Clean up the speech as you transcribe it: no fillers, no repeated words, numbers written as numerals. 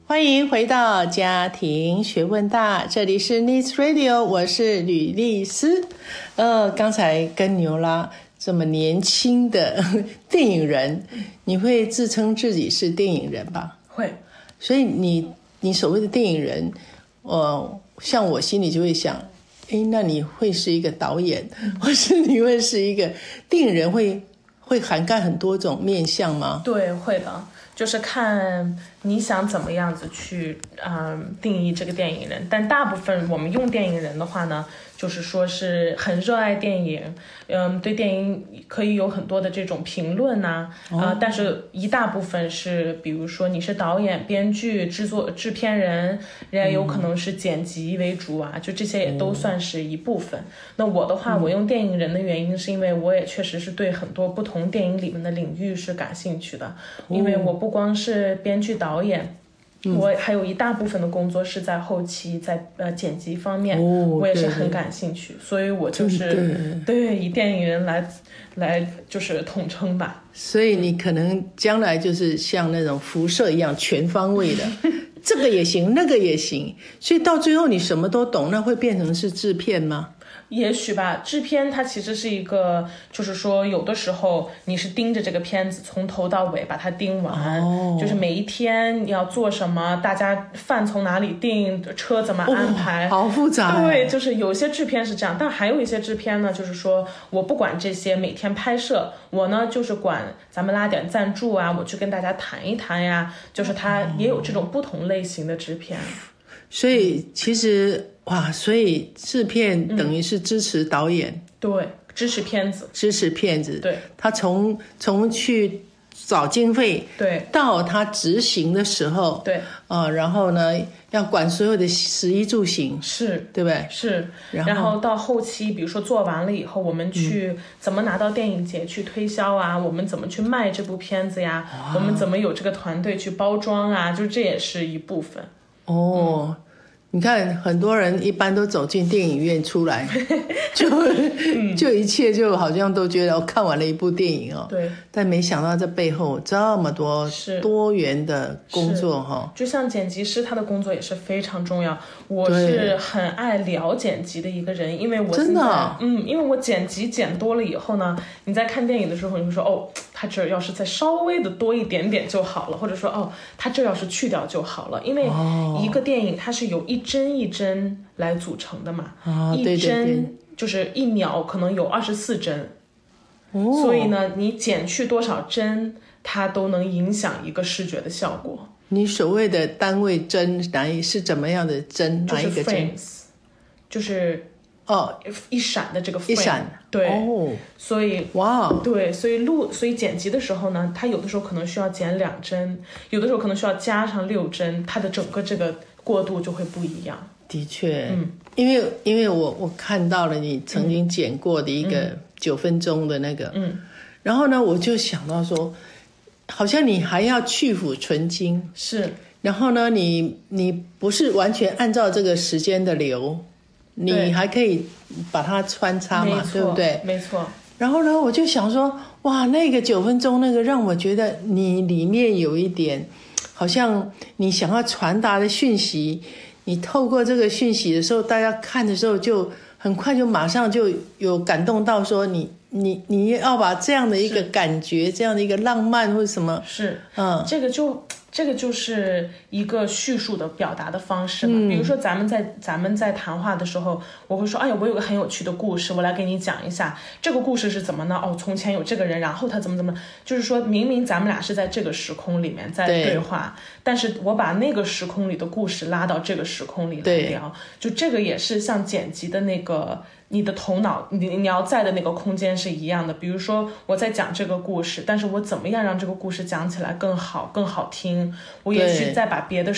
欢迎回到家庭学问大，这里是 Needs Radio， 我是吕丽丝。刚才跟牛拉这么年轻的电影人，你会自称自己是电影人吧？ 会。 所以你所谓的电影人，像我心里就会想，那你会是一个导演，或是你会是一个电影人，会涵盖很多种面向吗？ 对，会的。就是看你想怎么样子去定义这个电影人，但大部分我们用电影人的话呢，就是说是很热爱电影，对电影可以有很多的这种评论呐，但是一大部分是，比如说你是导演、编剧、制片人，人家有可能是剪辑为主啊，就这些也都算是一部分。那我的话，我用电影人的原因是因为我也确实是对很多不同电影里面的领域是感兴趣的，因为我不光是编剧导演，我还有一大部分的工作是在后期，在剪辑方面，我也是很感兴趣，所以我就是对以电影人来就是统称吧。 所以你可能将来就是像那种辐射一样全方位的，这个也行，那个也行，所以到最后你什么都懂，那会变成是制片吗？ 也许吧，制片它其实是一个，就是说有的时候你是盯着这个片子从头到尾把它盯完，就是每一天你要做什么，大家饭从哪里订，车怎么安排， 好复杂。 对，就是有些制片是这样，但还有一些制片呢，就是说我不管这些每天拍摄，我呢就是管咱们拉点赞助啊，我去跟大家谈一谈呀，就是他也有这种不同类型的制片。 所以其实所以制片等于是支持导演， 对，支持片子，对， 他从去找经费， 对， 到他执行的时候， 对， 然后呢要管所有的食衣住行， 是， 对不对？ 是，然后到后期，比如说做完了以后，我们去怎么拿到电影节去推销啊？我们怎么去卖这部片子呀？我们怎么有这个团队去包装啊？就这也是一部分。 你看很多人一般都走进电影院出来就一切就好像都觉得我看完了一部电影对， 但没想到这背后这么多多元的工作就像剪辑师他的工作也是非常重要，我是很爱聊剪辑的一个人，因为我真的因为我剪辑剪多了以后呢，你在看电影的时候你会说他这要是再稍微的多一点点就好了，或者说他这要是去掉就好了，因为一个电影它是有一帧一帧来组成的嘛，一帧就是1秒可能有24帧，所以呢你减去多少帧它都能影响一个视觉的效果。 你所谓的单位帧是怎么样的帧？哪一个帧？ 就是一闪的这个 frame， 一闪， 对，所以对，所以剪辑的时候呢，它有的时候可能需要减2帧，有的时候可能需要加上6帧，它的整个这个过渡就会不一样。 的确，因为我看到了你曾经剪过的一个9分钟的那个，然后呢，我就想到说，好像你还要去腐存精， 是， 然后呢，你不是完全按照这个时间的流。你还可以把它穿插嘛，对不对？ 没错。 然后呢，我就想说，那个9分钟那个让我觉得你里面有一点，好像你想要传达的讯息，你透过这个讯息的时候，大家看的时候就很快就马上就有感动到说你要把这样的一个感觉，这样的一个浪漫或者什么， 是，这个就是一个叙述的表达的方式嘛。比如说咱们在谈话的时候，我会说，我有个很有趣的故事，我来给你讲一下。这个故事是怎么呢？从前有这个人，然后他怎么，就是说明明咱们俩是在这个时空里面在对话，但是我把那个时空里的故事拉到这个时空里来聊，就这个也是像剪辑的那个。你的头脑你要在的那个空间是一样的，比如说我在讲这个故事，但是我怎么样让这个故事讲起来更好听，我也许再把别的